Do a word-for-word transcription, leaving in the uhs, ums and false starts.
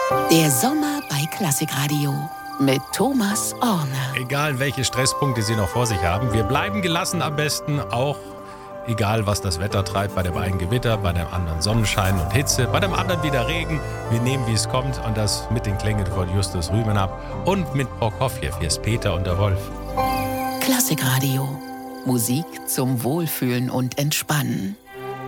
Der Sommer bei Klassikradio mit Thomas Orne. Egal, welche Stresspunkte Sie noch vor sich haben, wir bleiben gelassen am besten, auch egal, was das Wetter treibt. Bei dem einen Gewitter, bei dem anderen Sonnenschein und Hitze, bei dem anderen wieder Regen. Wir nehmen, wie es kommt, und das mit den Klängen von Justus Rühmen ab und mit Prokofjew. Hier ist Peter und der Wolf. Klassikradio. Musik zum Wohlfühlen und Entspannen.